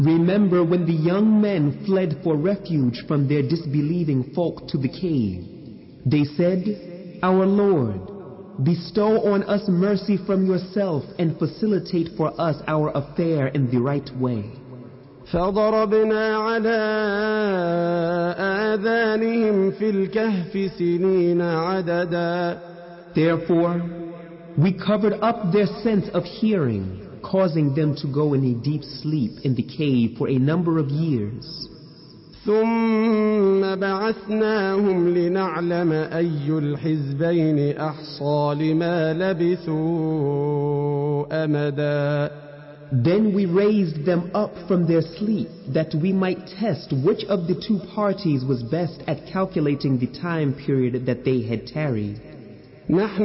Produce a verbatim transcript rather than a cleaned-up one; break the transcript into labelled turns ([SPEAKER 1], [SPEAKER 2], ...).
[SPEAKER 1] Remember when the young men fled for refuge from their disbelieving folk to the cave. They said, "Our Lord, bestow on us mercy from yourself and facilitate for us our affair in the right way."
[SPEAKER 2] فضربنا على آذانهم في الكهف سنين عددا.
[SPEAKER 1] Therefore, we covered up their sense of hearing, causing them to go in a deep sleep in the cave for a number of years.
[SPEAKER 2] ثم بعثناهم لنعلم أي الحزبين أحصى لما لبثوا أمدا.
[SPEAKER 1] Then we raised them up from their sleep that we might test which of the two parties was best at calculating the time period that they had tarried.